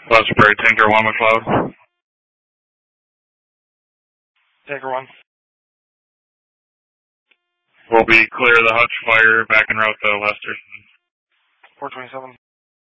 Osprey, Tanker 1 McLeod. Tanker 1. Will be clear of the Hutch fire back en route to Lester. 427.